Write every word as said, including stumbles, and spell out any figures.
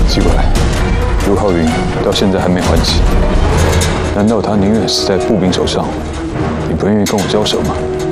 奇怪，卢浩云到现在还没还击，难道他宁愿死在步兵手上，也不愿意跟我交手吗？